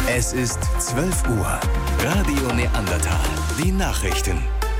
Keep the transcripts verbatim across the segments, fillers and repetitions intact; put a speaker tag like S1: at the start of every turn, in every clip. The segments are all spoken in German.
S1: Es ist zwölf Uhr. Radio Neandertal. Die Nachrichten.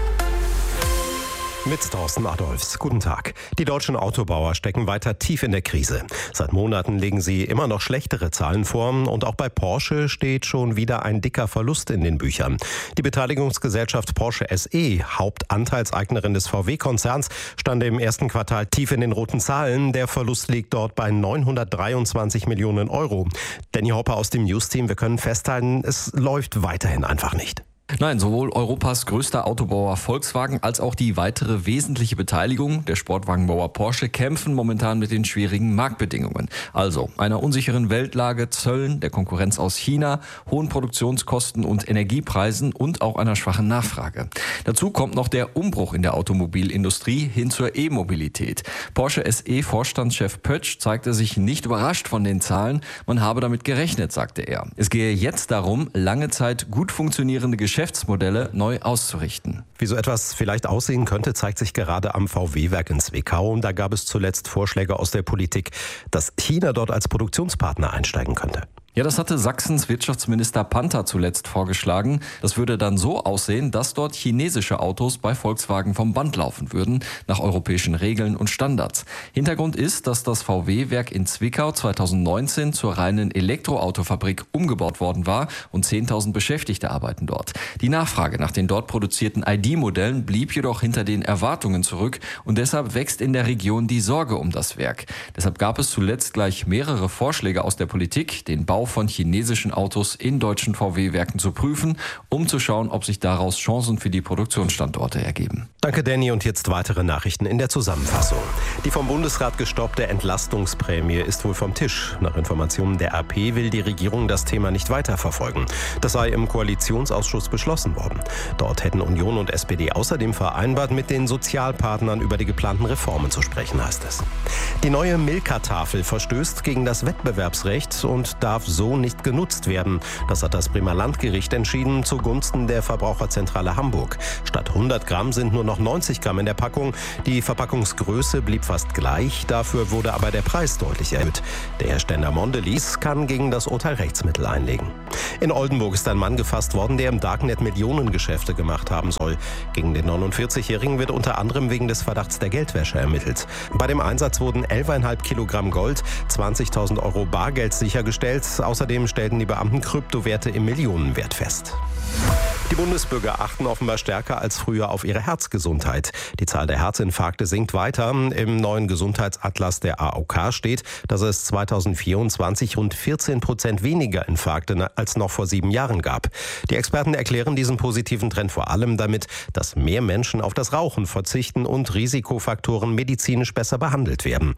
S2: Mit Thorsten Adolfs. Guten Tag. Die deutschen Autobauer stecken weiter tief in der Krise. Seit Monaten legen sie immer noch schlechtere Zahlen vor und auch bei Porsche steht schon wieder ein dicker Verlust in den Büchern. Die Beteiligungsgesellschaft Porsche S E, Hauptanteilseignerin des V W-Konzerns, stand im ersten Quartal tief in den roten Zahlen. Der Verlust liegt dort bei neunhundertdreiundzwanzig Millionen Euro. Danny Hopper aus dem News-Team, wir können festhalten, es läuft weiterhin einfach nicht.
S3: Nein, sowohl Europas größter Autobauer Volkswagen als auch die weitere wesentliche Beteiligung, der Sportwagenbauer Porsche, kämpfen momentan mit den schwierigen Marktbedingungen. Also einer unsicheren Weltlage, Zöllen, der Konkurrenz aus China, hohen Produktionskosten und Energiepreisen und auch einer schwachen Nachfrage. Dazu kommt noch der Umbruch in der Automobilindustrie hin zur E-Mobilität. Porsche S E-Vorstandschef Pötsch zeigte sich nicht überrascht von den Zahlen. Man habe damit gerechnet, sagte er. Es gehe jetzt darum, lange Zeit gut funktionierende Geschäfte Geschäftsmodelle neu auszurichten.
S2: Wie so etwas vielleicht aussehen könnte, zeigt sich gerade am V W-Werk in Zwickau. Da gab es zuletzt Vorschläge aus der Politik, dass China dort als Produktionspartner einsteigen könnte.
S3: Ja, das hatte Sachsens Wirtschaftsminister Panther zuletzt vorgeschlagen. Das würde dann so aussehen, dass dort chinesische Autos bei Volkswagen vom Band laufen würden, nach europäischen Regeln und Standards. Hintergrund ist, dass das V W-Werk in Zwickau zweitausendneunzehn zur reinen Elektroautofabrik umgebaut worden war und zehntausend Beschäftigte arbeiten dort. Die Nachfrage nach den dort produzierten I D-Modellen blieb jedoch hinter den Erwartungen zurück und deshalb wächst in der Region die Sorge um das Werk. Deshalb gab es zuletzt gleich mehrere Vorschläge aus der Politik, den Bau von chinesischen Autos in deutschen V W-Werken zu prüfen, um zu schauen, ob sich daraus Chancen für die Produktionsstandorte ergeben.
S2: Danke, Danny. Und jetzt weitere Nachrichten in der Zusammenfassung. Die vom Bundesrat gestoppte Entlastungsprämie ist wohl vom Tisch. Nach Informationen der A P will die Regierung das Thema nicht weiterverfolgen. Das sei im Koalitionsausschuss beschlossen worden. Dort hätten Union und S P D außerdem vereinbart, mit den Sozialpartnern über die geplanten Reformen zu sprechen, heißt es. Die neue Milka-Tafel verstößt gegen das Wettbewerbsrecht und darf so nicht genutzt werden. Das hat das Bremer Landgericht entschieden zugunsten der Verbraucherzentrale Hamburg. Statt hundert Gramm sind nur noch neunzig Gramm in der Packung. Die Verpackungsgröße blieb fast gleich, dafür wurde aber der Preis deutlich erhöht. Der Hersteller Mondelez kann gegen das Urteil Rechtsmittel einlegen. In Oldenburg ist ein Mann gefasst worden, der im Darknet Millionengeschäfte gemacht haben soll. Gegen den neunundvierzigjährigen wird unter anderem wegen des Verdachts der Geldwäsche ermittelt. Bei dem Einsatz wurden elf Komma fünf Kilogramm Gold, zwanzigtausend Euro Bargeld sichergestellt. Außerdem stellten die Beamten Kryptowerte im Millionenwert fest. Die Bundesbürger achten offenbar stärker als früher auf ihre Herzgesundheit. Die Zahl der Herzinfarkte sinkt weiter. Im neuen Gesundheitsatlas der A O K steht, dass es zweitausendvierundzwanzig rund vierzehn Prozent weniger Infarkte als noch vor sieben Jahren gab. Die Experten erklären diesen positiven Trend vor allem damit, dass mehr Menschen auf das Rauchen verzichten und Risikofaktoren medizinisch besser behandelt werden.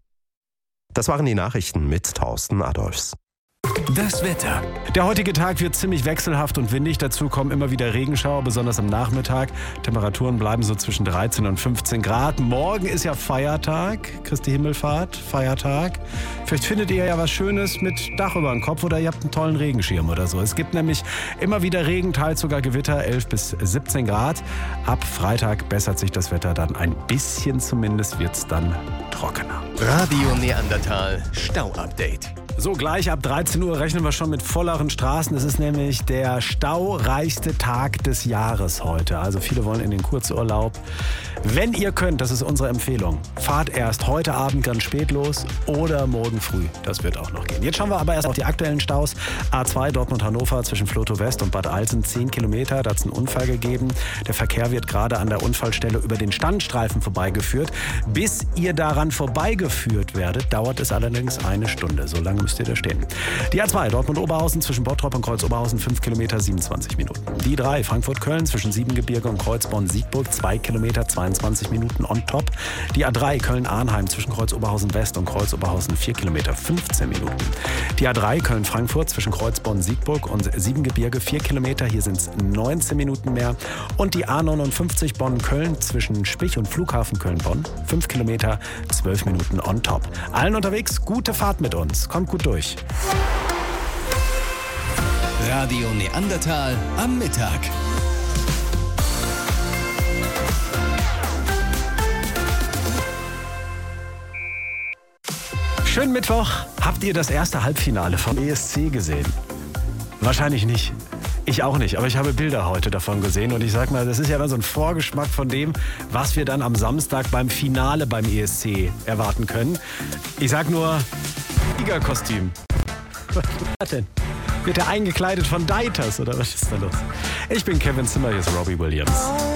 S2: Das waren die Nachrichten mit Thorsten Adolfs.
S1: Das Wetter.
S4: Der heutige Tag wird ziemlich wechselhaft und windig. Dazu kommen immer wieder Regenschauer, besonders am Nachmittag. Temperaturen bleiben so zwischen dreizehn und fünfzehn Grad. Morgen ist ja Feiertag, Christi Himmelfahrt, Feiertag. Vielleicht findet ihr ja was Schönes mit Dach über dem Kopf oder ihr habt einen tollen Regenschirm oder so. Es gibt nämlich immer wieder Regen, teils sogar Gewitter, elf bis siebzehn Grad. Ab Freitag bessert sich das Wetter dann ein bisschen, zumindest wird es dann trockener.
S1: Radio Neandertal Stau-Update.
S4: So, gleich ab dreizehn Uhr rechnen wir schon mit volleren Straßen. Es ist nämlich der staureichste Tag des Jahres heute. Also viele wollen in den Kurzurlaub. Wenn ihr könnt, das ist unsere Empfehlung, fahrt erst heute Abend ganz spät los oder morgen früh. Das wird auch noch gehen. Jetzt schauen wir aber erst auf die aktuellen Staus. A zwei Dortmund-Hannover zwischen Vlotho West und Bad Alsen zehn Kilometer. Da hat es einen Unfall gegeben. Der Verkehr wird gerade an der Unfallstelle über den Standstreifen vorbeigeführt. Bis ihr daran vorbeigeführt werdet, dauert es allerdings eine Stunde. So lange müsst ihr da stehen. Die A zwei Dortmund-Oberhausen zwischen Bottrop und Kreuz-Oberhausen fünf Kilometer, siebenundzwanzig Minuten. Die drei Frankfurt-Köln zwischen Siebengebirge und Kreuzborn-Siegburg zwei Kilometer, zweiundzwanzig Minuten on top. Die A drei Köln-Arnheim zwischen Kreuz-Oberhausen-West und Kreuz-Oberhausen vier Kilometer, fünfzehn Minuten. Die A drei Köln-Frankfurt zwischen Kreuzborn-Siegburg und Siebengebirge vier Kilometer, hier sind es neunzehn Minuten mehr. Und die A neunundfünfzig Bonn-Köln zwischen Spich und Flughafen Köln-Bonn fünf Kilometer, zwölf Minuten on top. Allen unterwegs, gute Fahrt mit uns. Kommt gut durch.
S1: Radio Neandertal am Mittag.
S4: Schönen Mittwoch. Habt ihr das erste Halbfinale vom E S C gesehen? Wahrscheinlich nicht. Ich auch nicht, aber ich habe Bilder heute davon gesehen und ich sag mal, das ist ja immer so ein Vorgeschmack von dem, was wir dann am Samstag beim Finale beim E S C erwarten können. Ich sag nur, Tigerkostüm. Was denn? Wird er eingekleidet von Deiters oder was ist da los? Ich bin Kevin Zimmer, hier ist Robbie Williams.